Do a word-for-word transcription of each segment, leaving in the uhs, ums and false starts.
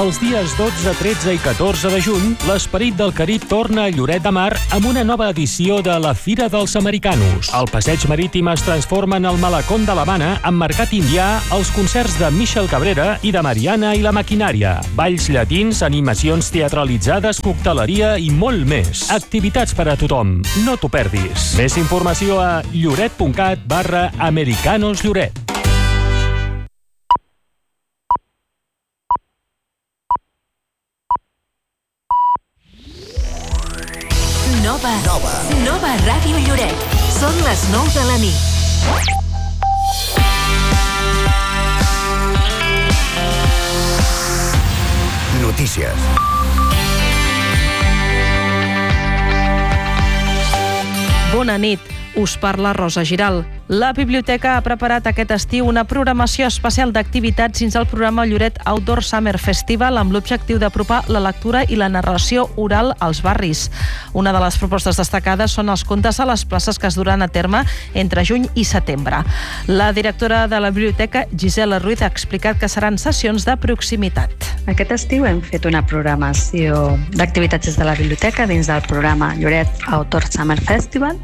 Els dies dotze, tretze i catorze de juny, l'Esperit del Carib torna a Lloret de Mar amb una nova edició de la Fira dels Americanos. El passeig marítim es transforma en el Malacón de l'Havana amb mercat indià, els concerts de Michel Cabrera i de Mariana i la Maquinària, balls llatins, animacions teatralitzades, cocteleria i molt més. Activitats per a tothom. No t'ho perdis. Més informació a lloret.cat barra Americanos Lloret. Nova. Nova. Nova Ràdio Lloret. Són les nou de la nit. Notícies. Bona nit. Us parla Rosa Giral. La Biblioteca ha preparat aquest estiu una programació especial d'activitats dins el programa Lloret Outdoor Summer Festival amb l'objectiu d'apropar la lectura i la narració oral als barris. Una de les propostes destacades són els contes a les places que es duran a terme entre juny i setembre. La directora de la Biblioteca, Gisela Ruiz, ha explicat que seran sessions de proximitat. Aquest estiu hem fet una programació d'activitats des de la Biblioteca dins del programa Lloret Outdoor Summer Festival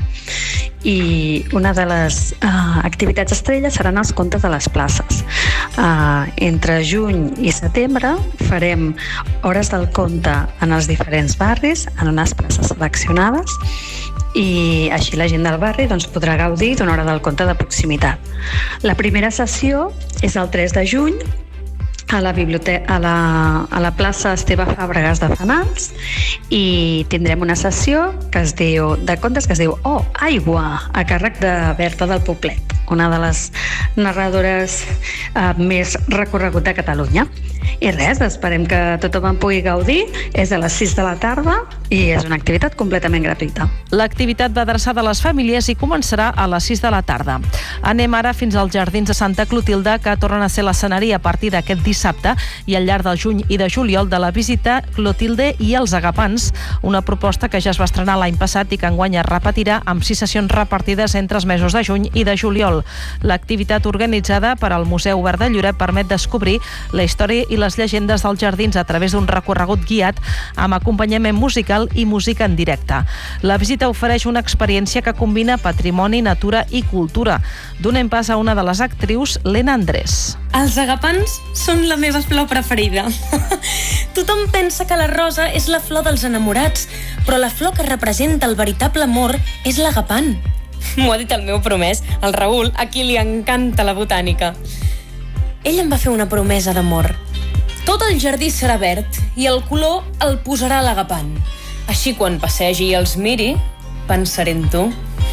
i una de les uh, activitats estrelles seran els contes a les places. Uh, entre juny i setembre farem hores del conte en els diferents barris, en unes places seleccionades, i així la gent del barri doncs, podrà gaudir d'una hora del conte de proximitat. La primera sessió és el tres de juny, a la, biblioteca, a, la, a la plaça Esteve Fàbregas de Fanals, i tindrem una sessió que es diu, de contes que es diu Oh, aigua, a càrrec de Berta del Poblet, una de les narradores eh, més recorregut de Catalunya. I res, esperem que tothom en pugui gaudir. És a les sis de la tarda i és una activitat completament gratuïta. L'activitat va adreçada a les famílies i començarà a les sis de la tarda. Anem ara fins als Jardins de Santa Clotilde, que tornen a ser l'escenari a partir d'aquest dissabte i al llarg del juny i de juliol de la visita Clotilde i els Agapans, una proposta que ja es va estrenar l'any passat i que enguany es repetirà amb sis sessions repartides entre els mesos de juny i de juliol. L'activitat organitzada per al Museu Obert de Lloret permet descobrir la història i les llegendes dels jardins a través d'un recorregut guiat amb acompanyament musical i música en directe. La visita ofereix una experiència que combina patrimoni, natura i cultura. Donem pas a una de les actrius, Lena Andrés. Els agapans són la meva flor preferida. Tothom pensa que la rosa és la flor dels enamorats, però la flor que representa el veritable amor és l'agapant. M'ho ha dit el meu promès, el Raül, a qui li encanta la botànica. Ell em va fer una promesa d'amor. Tot el jardí serà verd i el color el posarà l'agapant. Així quan passegi i els miri, pensaré en tu.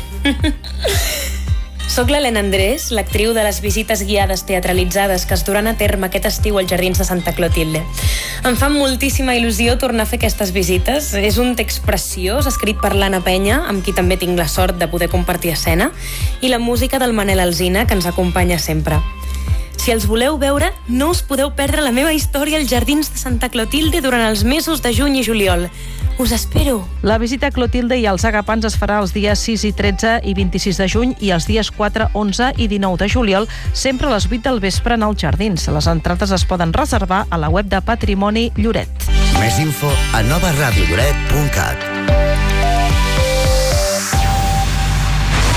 Soc l'Helena Andrés, l'actriu de les visites guiades teatralitzades que es duran a terme aquest estiu als Jardins de Santa Clotilde. Em fa moltíssima il·lusió tornar a fer aquestes visites. És un text preciós, escrit per l'Anna Penya, amb qui també tinc la sort de poder compartir escena, i la música del Manel Alsina, que ens acompanya sempre. Si els voleu veure, no us podeu perdre la meva història als Jardins de Santa Clotilde durant els mesos de juny i juliol. Us espero! La visita a Clotilde i als Agapans es farà els dies sis i tretze i vint-i-sis de juny i els dies quatre, onze i dinou de juliol, sempre a les vuit del vespre en els Jardins. Les entrades es poden reservar a la web de Patrimoni Lloret. Més info a nova ràdio lloret punt cat.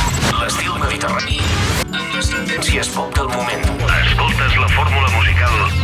L'estil mediterrani amb les tendències pop del moment. Escoltes la fórmula musical